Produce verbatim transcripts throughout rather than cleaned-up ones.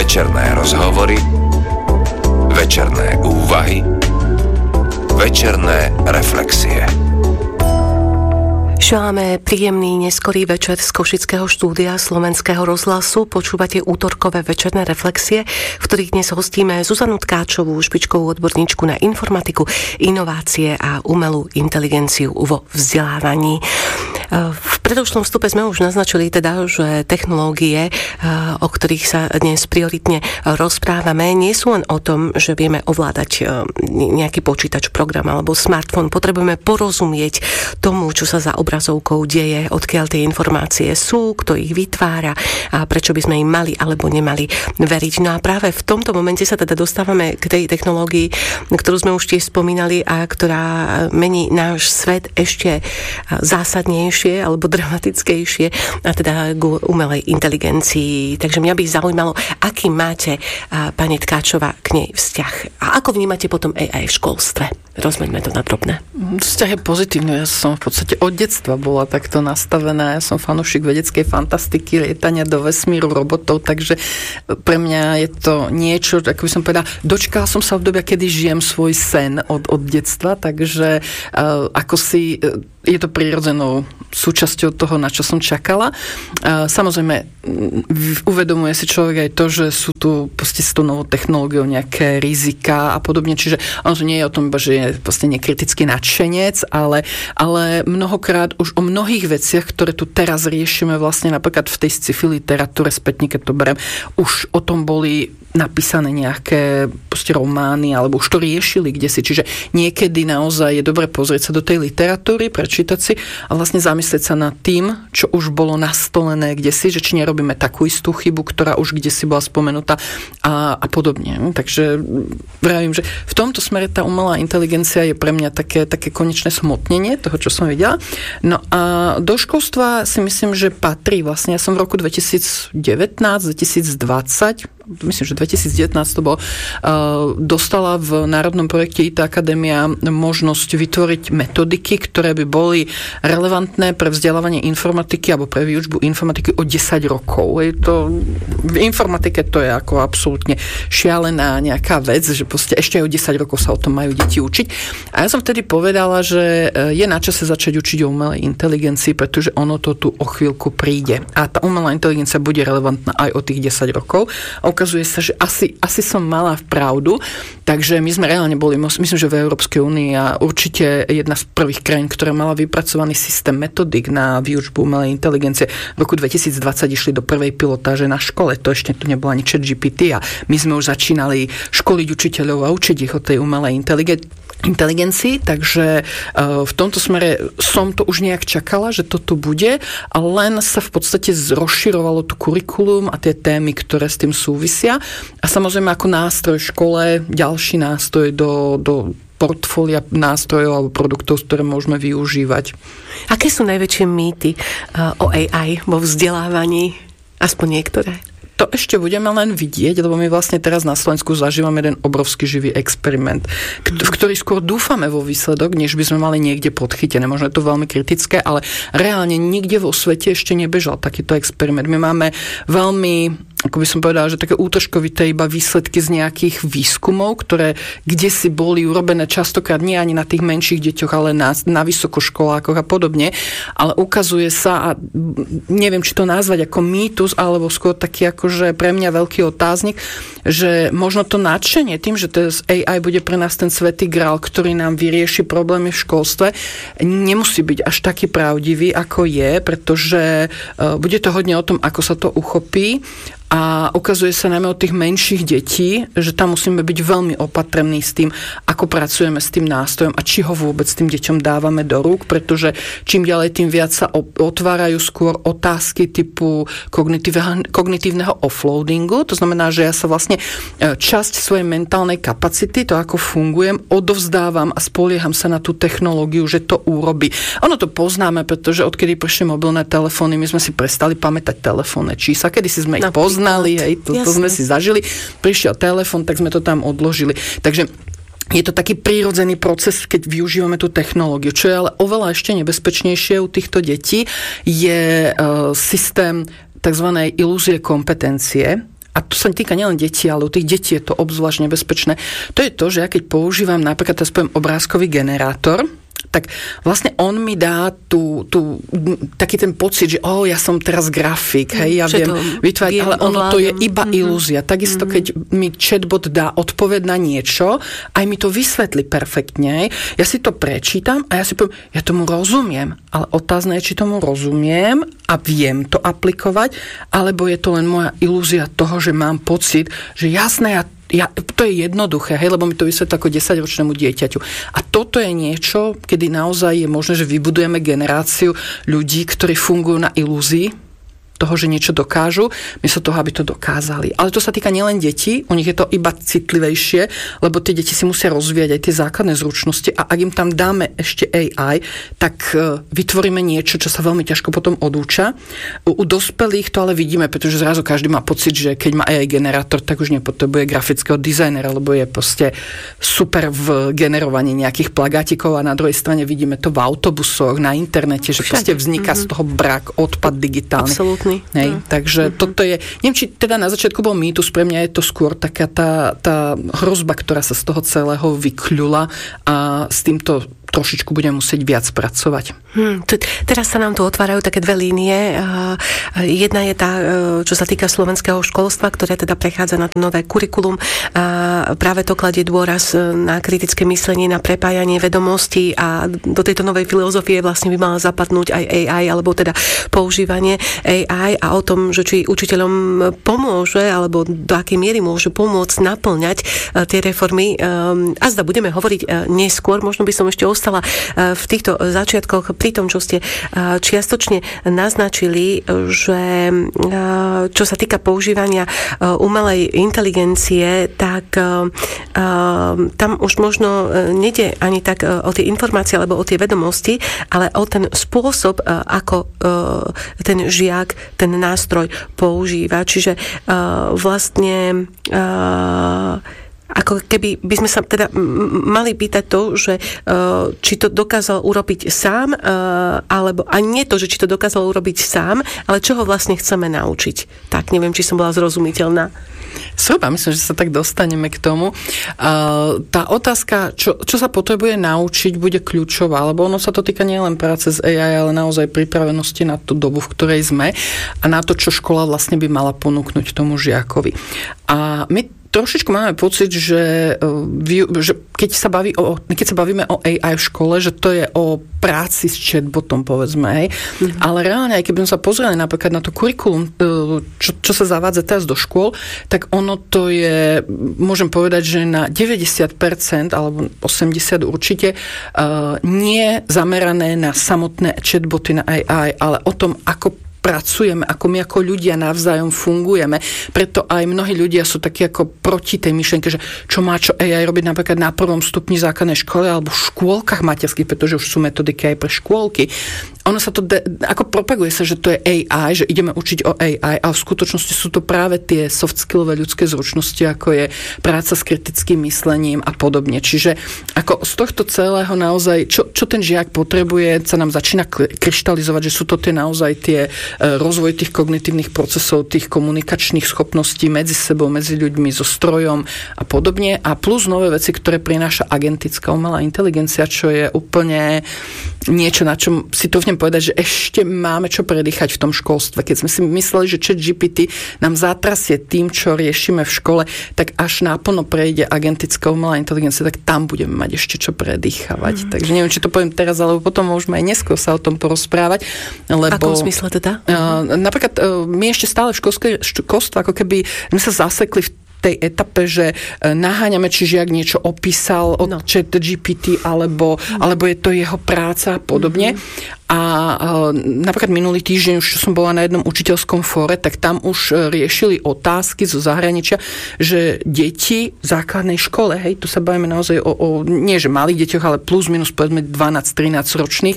Večerné rozhovory, večerné úvahy, večerné reflexie. Želáme príjemný neskorý večer z košického štúdia Slovenského rozhlasu. Počúvate útorkové večerné reflexie, v ktorých dnes hostíme Zuzanu Tkáčovú, špičkovú odborníčku na informatiku, inovácie a umelú inteligenciu vo vzdelávaní. V predošlom vstupe sme už naznačili teda, že technológie, o ktorých sa dnes prioritne rozprávame, nie sú len o tom, že vieme ovládať nejaký počítač, program alebo smartfón. Potrebujeme porozumieť tomu, čo sa za obrazovkou deje, odkiaľ tie informácie sú, kto ich vytvára a prečo by sme im mali alebo nemali veriť. No a práve v tomto momente sa teda dostávame k tej technológii, ktorú sme už tiež spomínali a ktorá mení náš svet ešte zásadnejšie alebo dramatickejšie, a teda k umelej inteligencii. Takže mňa by zaujímalo, aký máte, pani Tkáčová, k nej vzťah. A ako vnímate potom á í v školstve? Rozmeňme to na drobné. Vzťah je pozitívny. Ja som v podstate od detstva bola takto nastavená. Ja som fanúšik vedeckej fantastiky, lietania do vesmíru, robotov, takže pre mňa je to niečo, ako by som povedala, dočkala som sa v obdobia, kedy žijem svoj sen od, od detstva, takže uh, ako si uh, je to prirodzenou súčasťou toho, na čo som čakala. Samozrejme, uvedomuje si človek aj to, že sú tu proste s tou novou technológiou nejaké rizika a podobne, čiže ono to nie je o tom iba, že je proste nekritický nadšenec, ale, ale mnohokrát už o mnohých veciach, ktoré tu teraz riešime vlastne napríklad v tej sci-fi literatúre, spätne keď to berem, už o tom boli napísané nejaké proste romány, alebo už to riešili kdesi. Čiže niekedy naozaj je dobre pozrieť sa do tej literatúry, prečítať si a vlastne zamyslieť sa nad tým, čo už bolo nastolené kdesi, že či nerobíme takú istú chybu, ktorá už kdesi bola spomenutá a, a podobne. Takže vravím, že v tomto smere tá umelá inteligencia je pre mňa také, také konečné smotnenie toho, čo som videla. No a do školstva si myslím, že patrí vlastne, ja som v roku dvetisícdevätnásť dvetisícdvadsať, myslím, že dvetisícdevätnásť to bolo, dostala v národnom projekte í té Akadémia možnosť vytvoriť metodiky, ktoré by boli relevantné pre vzdelávanie informatiky alebo pre výučbu informatiky o desať rokov. Je to, v informatike to je ako absolútne šialená nejaká vec, že proste ešte aj o desať rokov sa o tom majú deti učiť. A ja som vtedy povedala, že je na čase začať učiť o umelej inteligencii, pretože ono to tu o chvíľku príde. A tá umelá inteligencia bude relevantná aj o tých desať rokov. A ukazuje sa, že asi, asi som mala v pravdu, takže my sme reálne boli, myslím, že v Európskej únii a určite jedna z prvých krajín, ktorá mala vypracovaný systém metodik na výučbu umelej inteligencie. V roku dvetisícdvadsať išli do prvej pilotáže na škole, to ešte tu nebola ani chat gé pé té a my sme už začínali školiť učiteľov a učiť ich o tej umelej inteligencii. inteligencii, takže uh, v tomto smere som to už nejak čakala, že to tu bude, a len sa v podstate rozširovalo to kurikulum a tie témy, ktoré s tým súvisia. A samozrejme ako nástroj v škole, ďalší nástroj do, do portfólia nástrojov alebo produktov, ktoré môžeme využívať. Aké sú najväčšie mýty uh, o á í vo vzdelávaní? Aspoň niektoré. To ešte budeme len vidieť, lebo my vlastne teraz na Slovensku zažívame jeden obrovský živý experiment, v ktorý skôr dúfame vo výsledok, než by sme mali niekde podchytené. Možno je to veľmi kritické, ale reálne nikde vo svete ešte nebežal takýto experiment. My máme veľmi, ako by som povedala, že také útržkovité iba výsledky z nejakých výskumov, ktoré kdesi boli urobené častokrát nie ani na tých menších deťoch, ale na, na vysokoškolákoch a podobne. Ale ukazuje sa, a neviem, či to nazvať ako mýtus, alebo skôr taký akože pre mňa veľký otáznik, že možno to nadšenie tým, že teraz á í bude pre nás ten svätý grál, ktorý nám vyrieši problémy v školstve, nemusí byť až taký pravdivý, ako je, pretože uh, bude to hodne o tom, ako sa to uchopí. A ukazuje sa najmä od tých menších detí, že tam musíme byť veľmi opatrní s tým, ako pracujeme s tým nástrojom a či ho vôbec tým deťom dávame do rúk, pretože čím ďalej, tým viac sa otvárajú skôr otázky typu kognitívneho offloadingu. To znamená, že ja sa vlastne časť svojej mentálnej kapacity, to ako fungujem, odovzdávam a spolieham sa na tú technológiu, že to urobí. Ono to poznáme, pretože odkedy prišli mobilné telefóny, my sme si prestali pamätať telefónne čísla, kedy si sme ich poznali. Znali, hej, to, to sme si zažili. Prišiel telefon, tak sme to tam odložili. Takže je to taký prírodzený proces, keď využívame tú technológiu. Čo je ale oveľa ešte nebezpečnejšie u týchto detí, je uh, systém tzv. Ilúzie kompetencie. A to sa týka nielen detí, ale u tých detí je to obzvlášť nebezpečné, to je to, že ja keď používam napríklad, teraz poviem obrázkový generátor, tak vlastne on mi dá tú, tú, taký ten pocit, že oh, ja som teraz grafik, hej, ja že viem vytvárať, ale ono to je iba mm-hmm. ilúzia. Takisto, mm-hmm. keď mi chatbot dá odpoveď na niečo, aj mi to vysvetlí perfektne, ja si to prečítam a ja si poviem, ja tomu rozumiem, ale otázne je, či tomu rozumiem a viem to aplikovať, alebo je to len moja ilúzia toho, že mám pocit, že jasné, ja Ja, to je jednoduché, hej, lebo mi to vysvetlí ako desaťročnému dieťaťu. A toto je niečo, kedy naozaj je možné, že vybudujeme generáciu ľudí, ktorí fungujú na ilúzii toho, že niečo dokážu, miesto toho, aby to dokázali. Ale to sa týka nielen detí, u nich je to iba citlivejšie, lebo tie deti si musia rozvíjať aj tie základné zručnosti a ak im tam dáme ešte á í, tak vytvoríme niečo, čo sa veľmi ťažko potom odúča. U, u dospelých to ale vidíme, pretože zrazu každý má pocit, že keď má á í generátor, tak už nepotrebuje grafického dizajnera, lebo je proste super v generovaní nejakých plagátikov a na druhej strane vidíme to v autobusoch, na internete, že proste vzniká mm-hmm. z toho brak, odpad digitálny. Absolútne. Hej, no. Takže uh-huh. toto je, neviem, či teda na začiatku bol mýtus, pre mňa je to skôr taká tá, tá hrozba, ktorá sa z toho celého vykľula a s týmto trošičku budem musieť viac pracovať. Hmm, t- teraz sa nám tu otvárajú také dve línie. Uh, jedna je tá, uh, čo sa týka slovenského školstva, ktoré teda prechádza na nové kurikulum. Uh, práve to kladie dôraz na kritické myslenie, na prepájanie vedomostí a do tejto novej filozofie vlastne by mala zapadnúť aj á í, alebo teda používanie á í a o tom, že či učiteľom pomôže, alebo do akej miery môže pomôcť naplňať uh, tie reformy. Um, a zda budeme hovoriť uh, neskôr, možno by som ešte ostala v týchto začiatkoch pri tom, čo ste čiastočne naznačili, že čo sa týka používania umelej inteligencie, tak tam už možno nejde ani tak o tie informácie alebo o tie vedomosti, ale o ten spôsob, ako ten žiak ten nástroj používa. Čiže vlastne ako keby by sme sa teda mali pýtať to, že uh, či to dokázal urobiť sám, uh, alebo a nie to, že či to dokázal urobiť sám, ale čo ho vlastne chceme naučiť. Tak, neviem, či som bola zrozumiteľná. Super, myslím, že sa tak dostaneme k tomu. Uh, tá otázka, čo, čo sa potrebuje naučiť, bude kľúčová, lebo ono sa to týka nielen práce s á í, ale naozaj pripravenosti na tú dobu, v ktorej sme a na to, čo škola vlastne by mala ponúknuť tomu žiakovi. A my trošičku máme pocit, že, že keď, sa baví o, keď sa bavíme o á í v škole, že to je o práci s chatbotom, povedzme, hej. Mm-hmm. Ale reálne, aj keby sme sa pozreli napríklad na to kurikulum, čo, čo sa zavádza teraz do škôl, tak ono to je, môžem povedať, že na deväťdesiat percent alebo osemdesiat percent určite uh, nie zamerané na samotné chatboty na á í, ale o tom, ako pracujeme, ako my ako ľudia navzájom fungujeme. Preto aj mnohí ľudia sú takí ako proti tej myšlienke, že čo má čo á í robiť napríklad na prvom stupni základnej školy alebo v škôlkach materských, pretože už sú metodiky aj pre škôlky. Ono sa to, de, ako propaguje sa, že to je á í, že ideme učiť o á í, ale v skutočnosti sú to práve tie soft skillové ľudské zručnosti, ako je práca s kritickým myslením a podobne. Čiže ako z tohto celého naozaj, čo, čo ten žiak potrebuje, sa nám začína kryštalizovať, že sú to tie naozaj tie rozvoj tých kognitívnych procesov, tých komunikačných schopností medzi sebou, medzi ľuďmi, so strojom a podobne. A plus nové veci, ktoré prináša agentická umelá inteligencia, čo je úplne niečo, na čom si to vnem povedať, že ešte máme čo predýchať v tom školstve. Keď sme si mysleli, že ChatGPT nám zatrasie tým, čo riešime v škole, tak až naplno prejde agentická umelá inteligencia, tak tam budeme mať ešte čo predýchavať. Mm. Takže neviem, či to poviem teraz, alebo potom môžeme aj neskôr sa o tom porozprávať. Lebo, v akom smysle teda? Uh, napríklad uh, my ešte stále v školstve ako keby sme sa zasekli v tej etape, že naháňame, či žiak niečo opísal od no. ChatGPT, alebo, alebo je to jeho práca a podobne. Mm-hmm. A napríklad minulý týždeň, už čo som bola na jednom učiteľskom fóre, tak tam už riešili otázky zo zahraničia, že deti v základnej škole, hej, tu sa bavíme naozaj o, o nie že malých deťoch, ale plus minus povedzme dvanásť trinásť ročných,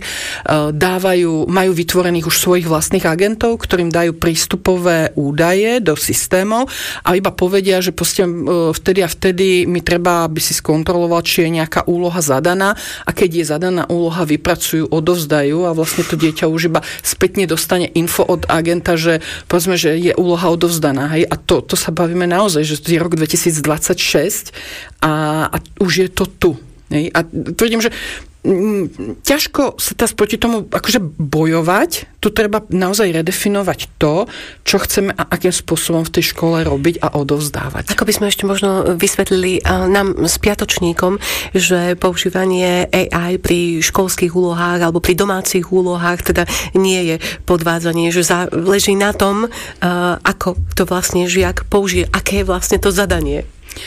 dávajú, majú vytvorených už svojich vlastných agentov, ktorým dajú prístupové údaje do systémov a iba povedia, že proste vtedy a vtedy mi treba, aby si skontroloval, či je nejaká úloha zadaná a keď je zadaná úloha, vypracujú, odovzdajú a vlastne to dieťa už iba spätne dostane info od agenta, že povedzme, že je úloha odovzdaná. Hej? A to, to sa bavíme naozaj, že to je rok dvetisícdvadsaťšesť a, a už je to tu. Hej? A tvrdím, že ťažko sa teraz proti tomu akože bojovať. Tu treba naozaj redefinovať to, čo chceme a akým spôsobom v tej škole robiť a odovzdávať. Ako by sme ešte možno vysvetlili nám s piatočníkom, že používanie á í pri školských úlohách alebo pri domácich úlohách teda nie je podvádzanie, že záleží na tom, ako to vlastne žiak použije, aké je vlastne to zadanie.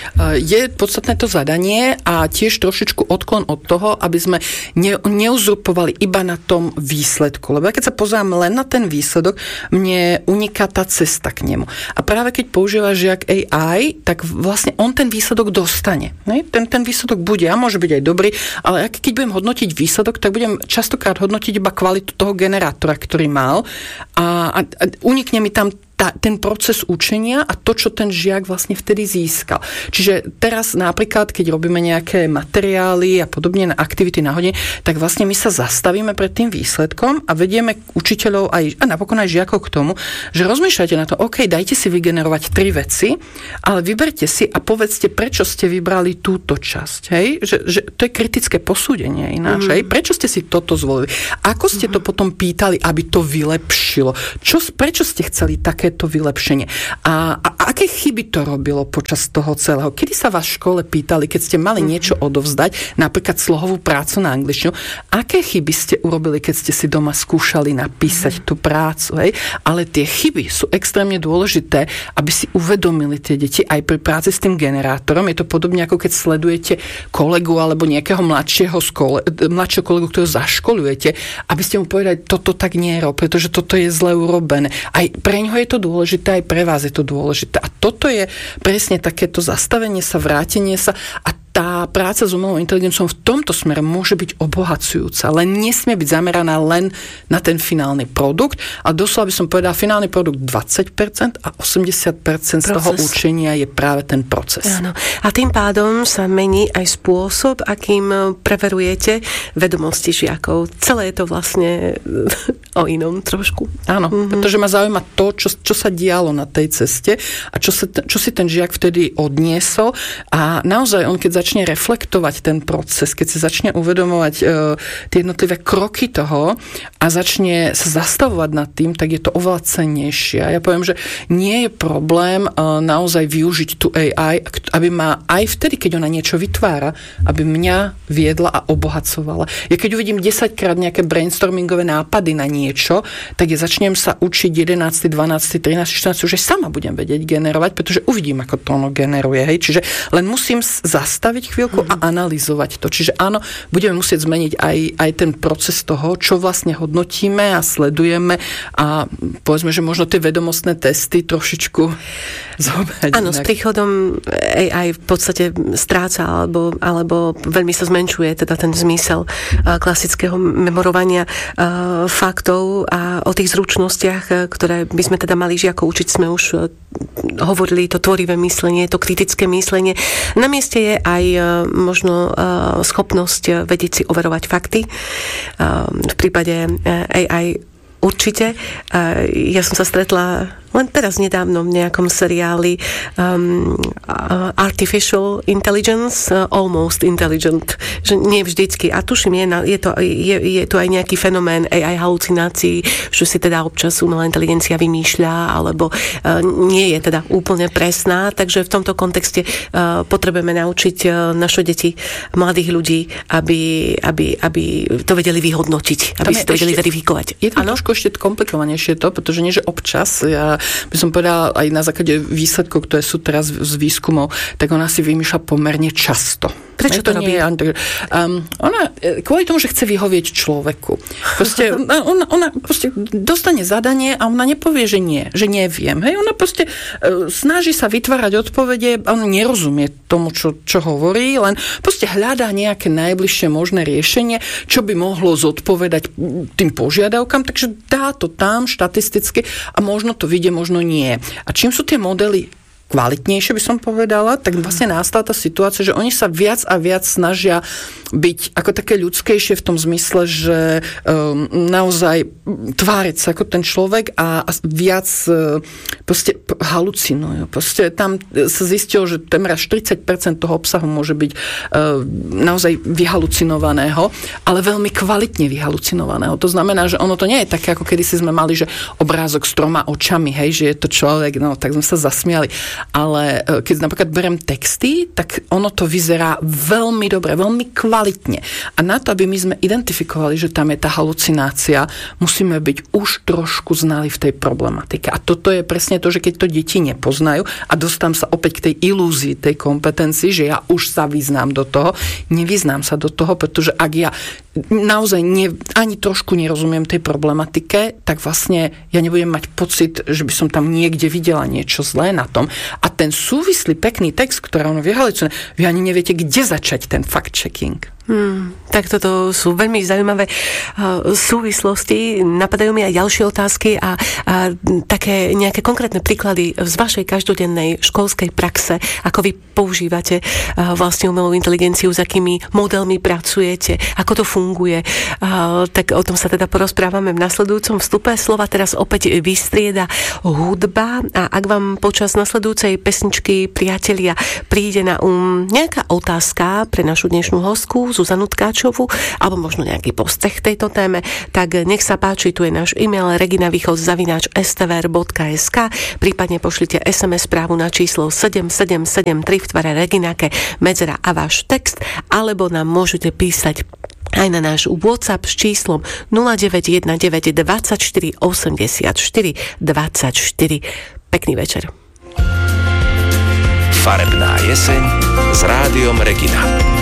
Je podstatné to zadanie a tiež trošičku odklon od toho, aby sme ne, neuzurpovali iba na tom výsledku. Lebo keď sa pozerám len na ten výsledok, mne uniká tá cesta k nemu. A práve keď používa žiak á í, tak vlastne on ten výsledok dostane. Ten, ten výsledok bude a môže byť aj dobrý, ale keď budem hodnotiť výsledok, tak budem častokrát hodnotiť iba kvalitu toho generátora, ktorý mal a, a, a unikne mi tam Tá, ten proces učenia a to, čo ten žiak vlastne vtedy získal. Čiže teraz napríklad, keď robíme nejaké materiály a podobne na aktivity na hodine, tak vlastne my sa zastavíme pred tým výsledkom a vedieme učiteľov aj, a napokon aj žiakov k tomu, že rozmýšľajte na to, OK, dajte si vygenerovať tri veci, ale vyberte si a povedzte, prečo ste vybrali túto časť. Hej? Že, že to je kritické posúdenie ináč. Mm. Hej? Prečo ste si toto zvolili? Ako ste to potom pýtali, aby to vylepšilo? Čo, prečo ste chceli také to vylepšenie. A, a aké chyby to robilo počas toho celého? Kedy sa vás v škole pýtali, keď ste mali niečo odovzdať, napríklad slohovú prácu na angličtinu, aké chyby ste urobili, keď ste si doma skúšali napísať tú prácu? Hej? Ale tie chyby sú extrémne dôležité, aby si uvedomili tie deti aj pri práci s tým generátorom. Je to podobne, ako keď sledujete kolegu alebo nejakého mladšieho, skole, mladšieho kolegu, ktorého zaškolujete, aby ste mu povedali, toto tak nie je, pretože toto je zle urobené. Aj pre ňoho je to dôležité, aj pre vás je to dôležité. A toto je presne takéto zastavenie sa, vrátenie sa a tá práca s umelou inteligenciou v tomto smere môže byť obohacujúca, len nesmie byť zameraná len na ten finálny produkt a doslova by som povedala, finálny produkt dvadsať percent a osemdesiat percent z toho učenia je práve ten proces. Áno. A tým pádom sa mení aj spôsob, akým preverujete vedomosti žiakov. Celé je to vlastne o inom trošku. Áno, mm-hmm. pretože ma zaujíma to, čo, čo sa dialo na tej ceste a čo, sa, čo si ten žiak vtedy odniesol a naozaj on, keď začne reflektovať ten proces, keď si začne uvedomovať e, tie jednotlivé kroky toho a začne sa zastavovať nad tým, tak je to oveľa cennejšie. A ja poviem, že nie je problém e, naozaj využiť tú á í, aby ma aj vtedy, keď ona niečo vytvára, aby mňa viedla a obohacovala. Ja keď uvidím desaťkrát nejaké brainstormingové nápady na niečo, tak ja začnem sa učiť jedenásty, dvanásty, trinásty, štrnásty, už aj sama budem vedieť generovať, pretože uvidím, ako to ono generuje. Hej. Čiže len musím zastaviť chvíľku a analyzovať to. Čiže áno, budeme musieť zmeniť aj, aj ten proces toho, čo vlastne hodnotíme a sledujeme a povedzme, že možno tie vedomostné testy trošičku zobrať. Áno, s príchodom á í v podstate stráca alebo, alebo veľmi sa zmenšuje teda ten zmysel klasického memorovania faktov a o tých zručnostiach, ktoré by sme teda mali žiakov učiť, sme už hovorili, to tvorivé myslenie, to kritické myslenie. Na mieste je aj možno schopnosť vedieť si overovať fakty. V prípade á í určite. Ja som sa stretla len teraz nedávno v nejakom seriáli um, Artificial Intelligence, uh, Almost Intelligent, že nie vždycky. A tuším, je, na, je, to, je, je tu aj nejaký fenomén á í halucinácií, že si teda občas umelá inteligencia vymýšľa, alebo uh, nie je teda úplne presná. Takže v tomto kontexte uh, potrebujeme naučiť uh, naše deti, mladých ľudí, aby, aby, aby to vedeli vyhodnotiť, aby si to vedeli verifikovať. Je to trošku ešte komplikovanejšie to, pretože nie, že občas ja by som povedala aj na základe výsledkov, ktoré sú teraz z výskumov, tak ona si vymýšľa pomerne často. Prečo to, to robí? Nie, um, ona, kvôli tomu, že chce vyhovieť človeku. Proste, ona, ona proste dostane zadanie a ona nepovie, že nie, že neviem. Hej, ona proste uh, snaží sa vytvárať odpovede, ona nerozumie tomu, čo, čo hovorí, len proste hľadá nejaké najbližšie možné riešenie, čo by mohlo zodpovedať tým požiadavkám, takže dá to tam štatisticky a možno to vidie, možno nie. A čím sú tie modely kvalitnejšie, by som povedala, tak vlastne nastala tá situácia, že oni sa viac a viac snažia byť ako také ľudskejšie v tom zmysle, že um, naozaj tváriť sa ako ten človek a, a viac uh, proste halucinujú. Proste tam sa zistilo, že témer štyridsať percent toho obsahu môže byť uh, naozaj vyhalucinovaného, ale veľmi kvalitne vyhalucinovaného. To znamená, že ono to nie je také, ako kedysi sme mali, že obrázok s troma očami, hej, že je to človek, no tak sme sa zasmiali. Ale keď napríklad beriem texty, tak ono to vyzerá veľmi dobre, veľmi kvalitne. A na to, aby my sme identifikovali, že tam je tá halucinácia, musíme byť už trošku znali v tej problematike. A toto je presne to, že keď to deti nepoznajú a dostám sa opäť k tej ilúzii, tej kompetencii, že ja už sa vyznám do toho, nevyznám sa do toho, pretože ak ja naozaj ne, ani trošku nerozumiem tej problematike, tak vlastne ja nebudem mať pocit, že by som tam niekde videla niečo zlé na tom. A ten súvislý pekný text, ktorý on vyhalicuje, vy ani neviete, kde začať ten fact-checking. Hmm, tak toto sú veľmi zaujímavé uh, súvislosti. Napadajú mi aj ďalšie otázky a, a také nejaké konkrétne príklady z vašej každodennej školskej praxe, ako vy používate uh, vlastne umelú inteligenciu, s akými modelmi pracujete, ako to funguje. Uh, tak o tom sa teda porozprávame v nasledujúcom vstupe. Slova teraz opäť vystrieda hudba a ak vám počas nasledujúcej pesničky, priatelia, príde na um nejaká otázka pre našu dnešnú hostku Zuzanu Tkáčovú, alebo možno nejaký postreh tejto téme, tak nech sa páči, tu je náš e-mail reginavýchod zavináč es té vé er bodka es ká, prípadne pošlite es em es správu na číslo sedem sedem sedem tri v tvare Regináke, medzera a váš text, alebo nám môžete písať aj na náš WhatsApp s číslom nula deväť jeden deväť dvadsaťštyri osemdesiatštyri dvadsaťštyri. Pekný večer. Farebná jeseň s rádiom Regina.